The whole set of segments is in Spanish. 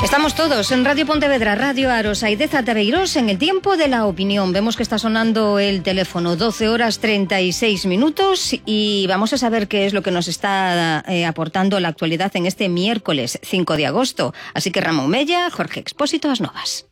Estamos todos en Radio Pontevedra, Radio Aros, Aideza Tabeirós, en el tiempo de la opinión. Vemos que está sonando el teléfono, 12 horas 36 minutos, y vamos a saber qué es lo que nos está aportando la actualidad en este miércoles 5 de agosto. Así que Ramón Mella, Jorge Expósito, as novas.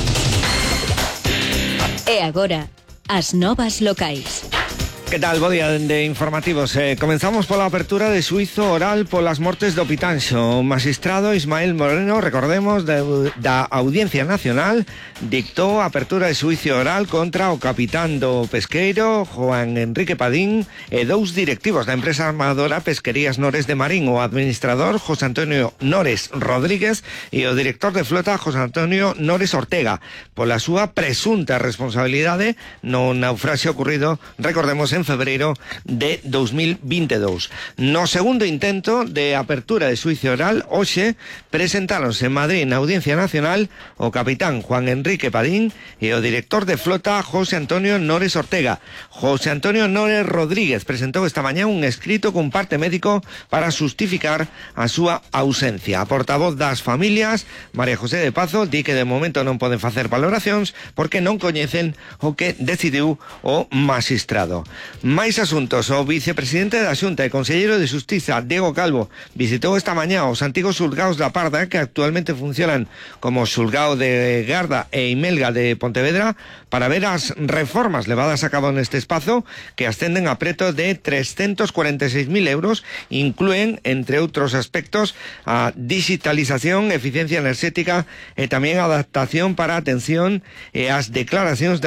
E agora, as novas locais. Que tal? Bo día de informativos. Comenzamos pola apertura de xuízo oral polas mortes do Pitanxo. O magistrado Ismael Moreno, recordemos, da Audiencia Nacional, dictou a apertura de xuízo oral contra o capitán do pesqueiro, Juan Enrique Padín, e dous directivos da empresa armadora Pesquerías Nores de Marín, o administrador José Antonio Nores Rodríguez e o director de flota José Antonio Nores Ortega, pola súa presunta responsabilidade no naufraxio ocurrido, recordemos, en febreiro de 2022. No segundo intento de apertura de xuízo oral, hoxe presentáronse en Madrid na Audiencia Nacional o capitán Juan Enrique Padín e o director de flota José Antonio Nores Ortega. José Antonio Nores Rodríguez presentou esta mañá un escrito cun parte médico para justificar a súa ausencia. A portavoz das familias, María José de Pazo, di que de momento non poden facer valoracións porque non coñecen o que decidiu o magistrado. Máis asuntos. O vicepresidente da Xunta e conselleiro de Xustiza, Diego Calvo, visitou esta mañá os antigos xulgaos da Parda, que actualmente funcionan como xulgao de Garda e Imelga de Pontevedra, para ver as reformas levadas a cabo neste espazo, que ascenden a preto de 346.000 euros, incluen, entre outros aspectos, a digitalización, eficiencia enerxética e tamén adaptación para a atención e as declaracións